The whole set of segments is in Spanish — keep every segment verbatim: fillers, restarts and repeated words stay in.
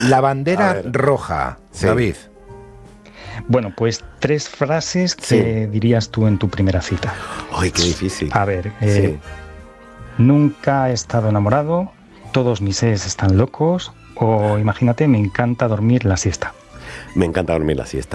La bandera roja, sí. David. Bueno, pues tres frases sí. que dirías tú en tu primera cita. ¡Ay, qué difícil! A ver, eh, sí. nunca he estado enamorado, todos mis seres están locos, o imagínate, me encanta dormir la siesta. Me encanta dormir la siesta.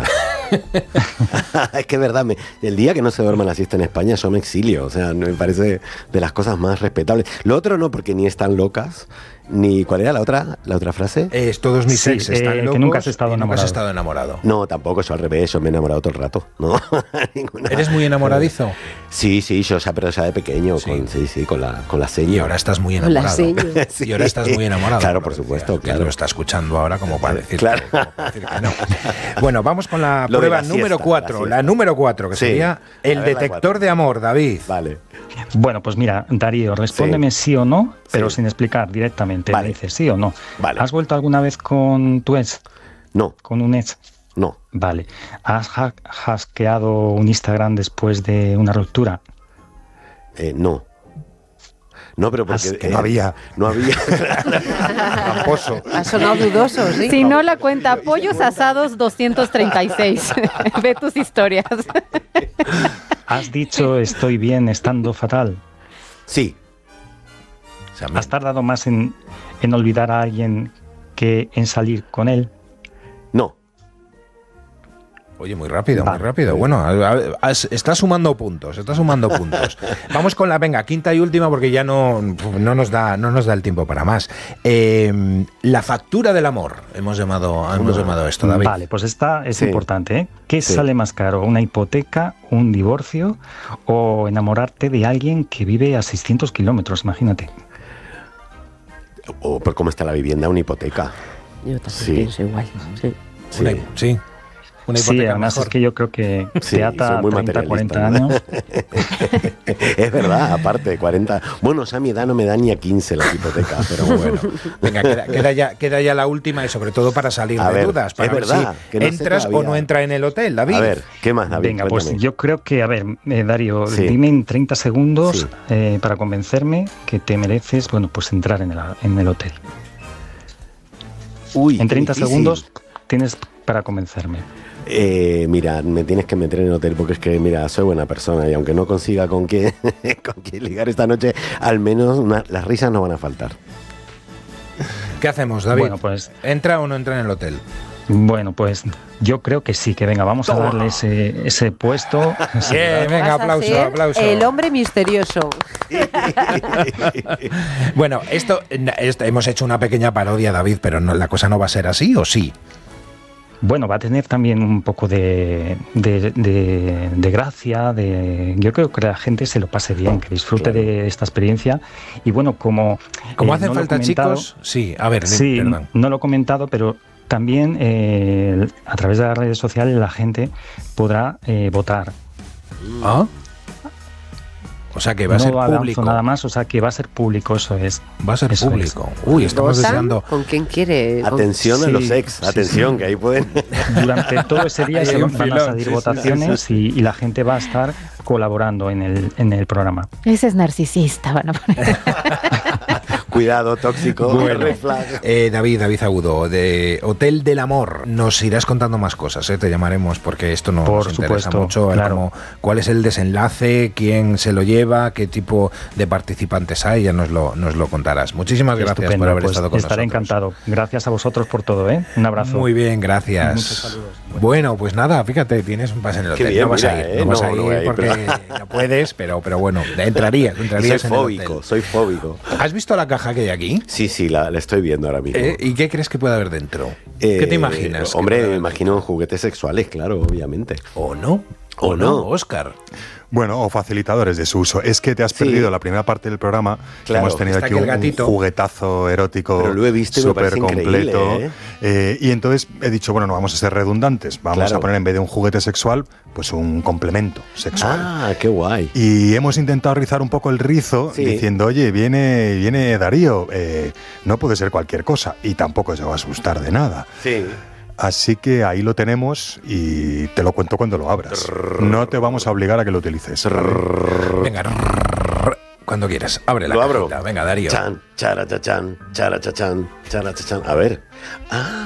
Es que es verdad, me, el día que no se duerma la siesta en España yo me exilio, o sea, me parece de las cosas más respetables. Lo otro no, porque ni están locas, ni... ¿Cuál era la otra la otra frase? Es todos mis sí, ex están eh, locos que nunca has estado enamorado. Nunca has estado enamorado. No, tampoco, yo al revés, yo me he enamorado todo el rato. ¿No? ¿Eres muy enamoradizo? Sí, sí, yo ya, pero ya de pequeño, sí, con, sí, sí, con la, con la seña. Y ahora estás muy enamorado. Con la sí. Y ahora estás muy enamorado. Claro, por supuesto, claro. Que lo está escuchando ahora como para decir, claro. que, como para decir que no. Bueno, vamos con la Lo prueba la número cuatro. La, la número cuatro, que sí. sería el ver, detector de amor, David. Vale. Bueno, pues mira, Darío, respóndeme sí, sí o no, pero sí. sin explicar directamente. Vale. Me dices sí o no. Vale. ¿Has vuelto alguna vez con tu ex? No. ¿Con un ex? No. Vale. ¿Has ha- hackeado un Instagram después de una ruptura? Eh, no. No, pero porque... Que no había. No había. Tramposo. Ha sonado dudoso, ¿sí? Si no, la cuenta Pollos Asados doscientos treinta y seis. Ve tus historias. ¿Has dicho estoy bien estando fatal? Sí. O sea, ¿has tardado más en, en olvidar a alguien que en salir con él? No. Oye, muy rápido, vale. muy rápido. Bueno, está sumando puntos, está sumando puntos. Vamos con la, venga, quinta y última porque ya no, no, nos, da, no nos da el tiempo para más. Eh, la factura del amor, hemos llamado, hemos no. llamado esto, David. Vale, pues esta es sí. importante, ¿eh? ¿Qué sí. sale más caro, una hipoteca, un divorcio o enamorarte de alguien que vive a seiscientos kilómetros, imagínate? O por cómo está la vivienda, una hipoteca. Yo también sí. pienso igual, sí. Sí. Una, sí. Una sí, además mejor. Es que yo creo que sí, te ata treinta, cuarenta años. Es verdad, aparte, cuarenta. Bueno, o sea, mi edad no me da ni a quince la hipoteca, pero bueno. Venga, queda, queda, ya, queda ya la última y sobre todo para salir a de ver, dudas. Para es ver verdad, si que no entras o no entra en el hotel, David. A ver, ¿qué más, David? Venga, Cuéntame. pues yo creo que, a ver, eh, Darío, sí. dime en treinta segundos sí. eh, para convencerme que te mereces, bueno, pues entrar en el, en el hotel. Uy, en treinta difícil. segundos tienes para convencerme. Eh, mira, me tienes que meter en el hotel porque es que, mira, soy buena persona y aunque no consiga con quién, con quién ligar esta noche, al menos una, las risas no van a faltar. ¿Qué hacemos, David? Bueno, pues, ¿entra o no entra en el hotel? Bueno, pues yo creo que sí, que venga, vamos Toma. a darle ese, ese puesto. Bien, venga, aplauso, aplauso. El hombre misterioso. Bueno, esto, esto hemos hecho una pequeña parodia, David, pero no, la cosa no va a ser así, ¿o sí? Bueno, va a tener también un poco de, de, de, de gracia, de, yo creo que la gente se lo pase bien, que disfrute claro. de esta experiencia. Y bueno, como... Como eh, hacen no falta chicos, sí, a ver, sí, perdón. No lo he comentado, pero también eh, a través de las redes sociales la gente podrá eh, votar. ¿Ah? O sea que va no a ser público. No nada más, o sea que va a ser público, eso es. Va a ser eso público. Es. Uy, estamos deseando. ¿Con quién quiere? Atención ¿Con... a los ex, sí, atención, sí. que ahí pueden. Durante todo ese día se van filón, a salir sí, votaciones sí, sí, sí. Y, y la gente va a estar colaborando en el, en el programa. Ese es narcisista, van a poner. Cuidado, tóxico. Bueno, eh, David, David Agudo, de Hotel del Amor. Nos irás contando más cosas, ¿eh? Te llamaremos porque esto nos Por interesa supuesto, mucho. Claro. Como, ¿cuál es el desenlace? ¿Quién se lo lleva? ¿Qué tipo de participantes hay? Ya nos lo, nos lo contarás. Muchísimas gracias Estupendo, por haber pues estado con estaré nosotros. Estaré encantado. Gracias a vosotros por todo, ¿eh? Un abrazo. Muy bien, gracias. Muchos saludos. Bueno. bueno, pues nada, fíjate, tienes un pase en el hotel. Bien, no vas mira, a ir, eh, no vas no, a ir no ir, porque pero... no puedes, pero, pero bueno, entrarías, entrarías soy en fóbico, el hotel. Soy fóbico. ¿Has visto la caja que hay aquí? Sí, sí, la, la estoy viendo ahora mismo. ¿Eh? ¿Y qué crees que puede haber dentro? Eh, ¿Qué te imaginas? Hombre, me imagino juguetes sexuales, claro, obviamente. ¿O no? ¿O, ¿O no, no, Óscar? Bueno, o facilitadores de su uso. Es que te has perdido sí. la primera parte del programa. Claro, hemos tenido aquí un, un juguetazo erótico. Pero lo he visto súper completo. ¿eh? Eh, y entonces he dicho, bueno, no vamos a ser redundantes. Vamos claro. a poner en vez de un juguete sexual, pues un complemento sexual. Ah, qué guay. Y hemos intentado rizar un poco el rizo sí. diciendo, oye, viene, viene Darío. Eh, no puede ser cualquier cosa. Y tampoco se va a asustar de nada. Sí. Así que ahí lo tenemos y te lo cuento cuando lo abras. No te vamos a obligar a que lo utilices. ¿Vale? Venga. Cuando quieras. Abre la Lo cajita. abro. Venga, Darío. Chan, chara, chachan, chara, chachan, chara, chachan. A ver. Ah.